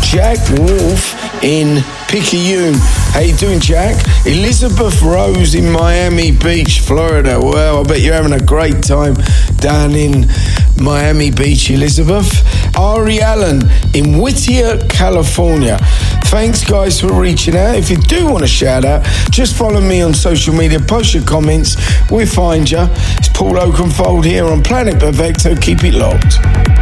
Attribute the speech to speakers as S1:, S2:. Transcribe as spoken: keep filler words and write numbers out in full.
S1: Jack Wolf in Picayune. How you doing, Jack? Elizabeth Rose in Miami Beach, Florida. Well, I bet you're having a great time down in Miami Beach, Elizabeth. Ari Allen in Whittier, California. Thanks, guys, for reaching out. If you do want to shout out, just follow me on social media, post your comments, we'll find you. It's Paul Oakenfold here on Planet Perfecto. Keep it locked.